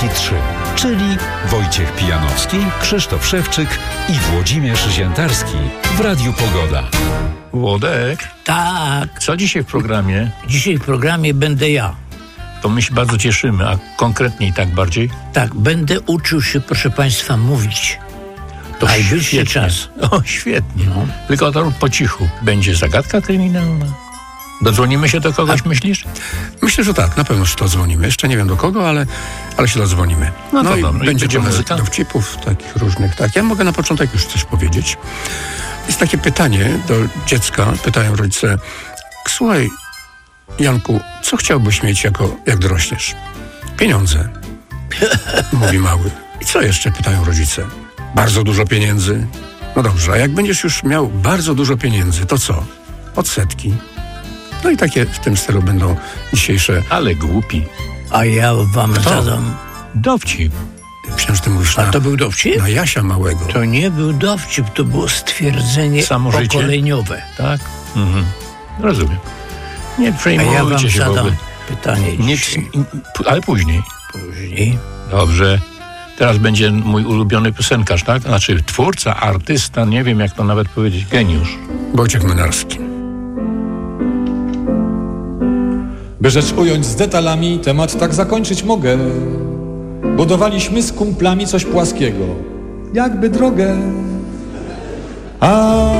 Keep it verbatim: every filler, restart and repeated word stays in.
Polski trzy, czyli Wojciech Pijanowski, Krzysztof Szewczyk i Włodzimierz Ziętarski w Radiu Pogoda. Włodek, Tak, co dzisiaj w programie? dzisiaj w programie będę ja. To my się bardzo cieszymy, a konkretniej tak bardziej? Tak, będę uczył się, proszę Państwa, mówić. To Najwyższy świetnie. czas. O, świetnie. No. Tylko to po cichu. Będzie zagadka kryminalna. Dodzwonimy się do kogoś, A- myślisz? Myślę, że tak, na pewno się dodzwonimy. Jeszcze nie wiem do kogo, ale, ale się dodzwonimy. No to i dobra, i będzie będzie trochę muzyka? dowcipów takich różnych. Tak, ja mogę na początek już coś powiedzieć. Jest takie pytanie do dziecka, pytają rodzice: słuchaj, Janku, co chciałbyś mieć jako, jak dorośniesz? Pieniądze. Mówi mały. I co jeszcze, pytają rodzice? Bardzo dużo pieniędzy. No dobrze, a jak będziesz już miał bardzo dużo pieniędzy, to co? Odsetki. No i takie w tym stylu będą dzisiejsze. Ale głupi. A ja wam Kto? zadam... Dowcip. Myślałem, że ty mówisz A na, to był dowcip? na Jasia małego. To nie był dowcip, to było stwierdzenie Samo życie? pokoleniowe. Tak? Mhm. Rozumiem. Nie A przejmujcie ja wam się w zadam ogóle. pytanie Nie, dzisiaj. ale później. Później. Dobrze. Teraz będzie mój ulubiony piosenkarz, tak? Znaczy twórca, artysta, nie wiem jak to nawet powiedzieć, geniusz. Wojciech Mynarski. By rzecz ująć z detalami, temat tak zakończyć mogę. Budowaliśmy z kumplami coś płaskiego, jakby drogę. A